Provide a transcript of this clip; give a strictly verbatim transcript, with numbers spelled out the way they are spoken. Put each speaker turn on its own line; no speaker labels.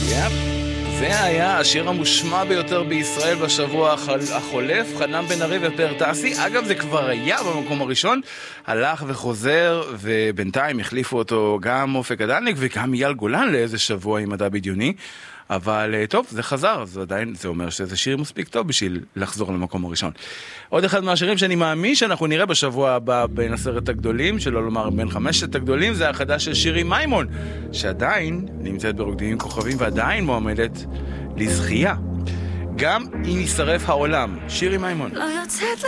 יפ. זה היה השיר המושמע ביותר בישראל בשבוע החולף, חנן בן ארי ופאר טסי. אגב, זה כבר היה במקום הראשון, הלך וחוזר, ובינתיים החליפו אותו גם אופק אדלניק וגם אייל גולן לאיזה שבוע עם מדע בדיוני. אבל טוב, זה חזר, זה עדיין, זה אומר שזה שיר מספיק טוב בשביל לחזור למקום הראשון. עוד אחד מהשירים שאני מאמין שאנחנו נראה בשבוע הבא בין עשרת הגדולים, שלא לומר בין חמשת הגדולים, זה החדש של שירי מימון, שעדיין נמצאת ברוקדים עם כוכבים ועדיין מועמדת לזכייה. גם אם יישרף העולם, שירי מימון.
לא יוצאת